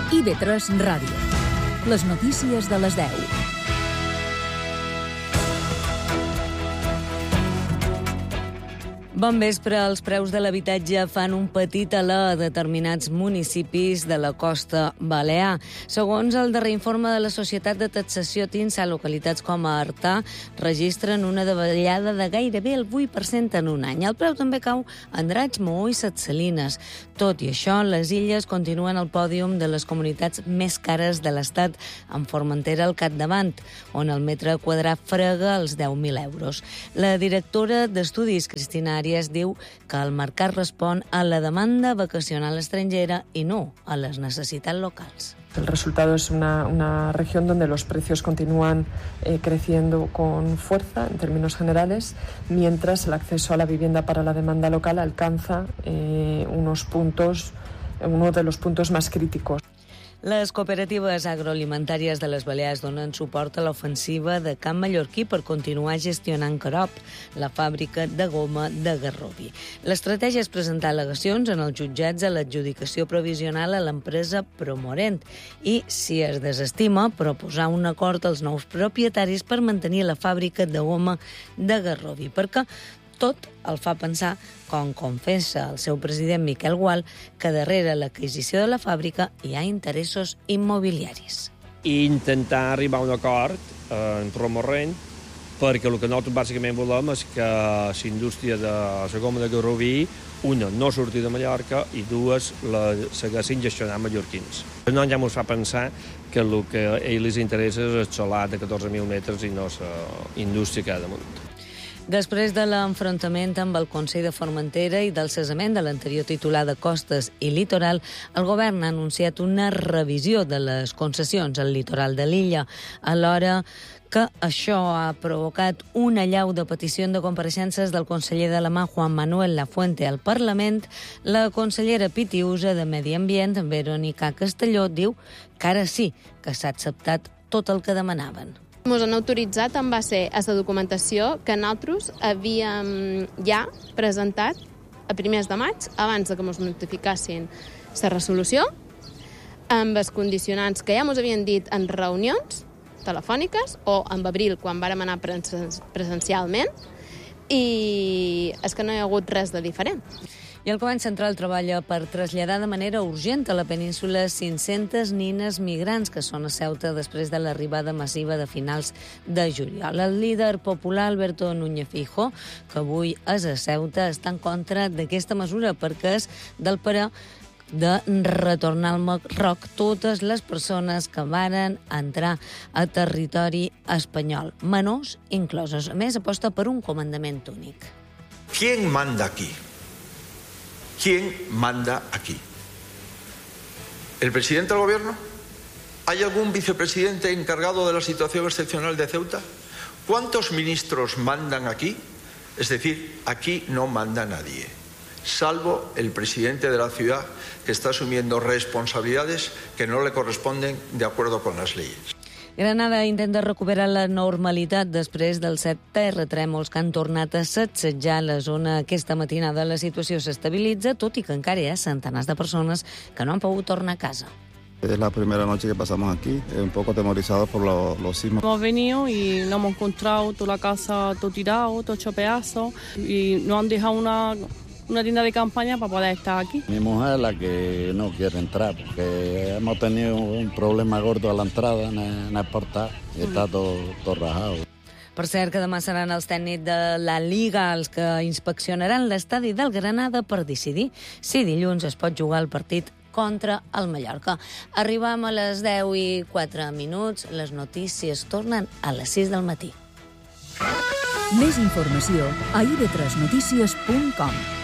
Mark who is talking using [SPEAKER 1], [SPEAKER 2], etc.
[SPEAKER 1] IB3 Ràdio. Les notícies de les 10. Bon vespre. Els preus de l'habitatge fan un petit alè a determinats municipis de la costa balear. Segons el darrer informe de la Societat de Taxació TINSA, localitats com a Artà registren una davallada de gairebé el 8% en un any. El preu també cau a Andratx, Maó i Ses Salines. Tot i això, les illes continuen al pòdium de les comunitats més cares de l'Estat, amb Formentera al capdavant, on el metre quadrat frega els 10.000 euros. La directora d'Estudis, Cristina Arias, diu que el mercat respon a la demanda vacacional estrangera y no a las necessitats locals.
[SPEAKER 2] El resultado es una región donde los precios continúan creciendo con fuerza en términos generales, mientras el acceso a la vivienda para la demanda local alcanza uno de los puntos más críticos.
[SPEAKER 1] Les cooperatives agroalimentàries de les Balears donen suport a l'ofensiva de Can Mallorquí per continuar gestionant Carop, la fàbrica de goma de Garrovi. L'estratègia és presentar al·legacions en els jutjats a l'adjudicació provisional a l'empresa Promorent i, si es desestima, proposar un acord als nous propietaris per mantenir la fàbrica de goma de Garrovi, perquè tot el fa pensar, com confessa el seu president Miquel Gual, que darrere l'adquisició de la fàbrica hi ha interessos immobiliaris.
[SPEAKER 3] I intentar arribar a un acord en Promorent, perquè el que nosaltres bàsicament volem és que la indústria de la goma de Garroví, una, no surti de Mallorca i dues, la segueixin gestionant mallorquins. No ja ens fa pensar que el que a ells les interessa és el solar de 14.000 metres i no la indústria que ha damunt.
[SPEAKER 1] Després de l'enfrontament amb el Consell de Formentera i del cessament de l'anterior titular de Costes i Litoral, el govern ha anunciat una revisió de les concessions al litoral de l'illa, alhora que això ha provocat una allau de peticions de compareixences del conseller de la mà, Juan Manuel Lafuente, al Parlament. La consellera pitiusa de Medi Ambient, Verónica Castelló, diu que ara sí que s'ha acceptat tot el que demanaven.
[SPEAKER 4] Ens han autoritzat en base a la documentació que nosaltres havíem ja presentat a primers de maig, abans que ens notificassin la resolució, amb els condicionants que ja ens havien dit en reunions telefòniques o en abril, quan vàrem anar presencialment, i és que no hi ha hagut res de diferent.
[SPEAKER 1] I el Govern Central treballa per traslladar de manera urgent a la península 500 nines migrants que són a Ceuta després de l'arribada massiva de finals de juliol. El líder popular Alberto Núñez Feijóo, que avui és a Ceuta, està en contra d'aquesta mesura perquè és del parer de retornar al Marroc totes les persones que varen entrar a territori espanyol, menors inclosos. A més, aposta per un comandament únic.
[SPEAKER 5] ¿Quién manda aquí? ¿Quién manda aquí? ¿El presidente del gobierno? ¿Hay algún vicepresidente encargado de la situación excepcional de Ceuta? ¿Cuántos ministros mandan aquí? Es decir, aquí no manda nadie, salvo el presidente de la ciudad, que está asumiendo responsabilidades que no le corresponden de acuerdo con las leyes.
[SPEAKER 1] Granada intenta recuperar la normalitat després dels 7 terratrèmols que han tornat a sacsejar la zona aquesta matinada. La situació s'estabilitza, tot i que encara hi ha centenars de persones que no han pogut tornar a casa.
[SPEAKER 6] Es la primera noche que pasamos aquí, un poco atemorizados por los sismos.
[SPEAKER 7] Hemos venido y nos hemos encontrado toda la casa todo tirado, todo hecho pedazos, y nos han dejado una tienda de campaña para poder estar aquí.
[SPEAKER 6] Mi mujer es la que no quiere entrar porque hemos tenido un problema gordo a la entrada en el portal y está todo rajado.
[SPEAKER 1] Per cert, que demà seran els tècnics de la Liga els que inspeccionaran l'estadi del Granada per decidir si dilluns es pot jugar el partit contra el Mallorca. Arribem a les 10:04. Les notícies tornen a les 6 del matí.
[SPEAKER 8] Més informació a ib3notícies.com.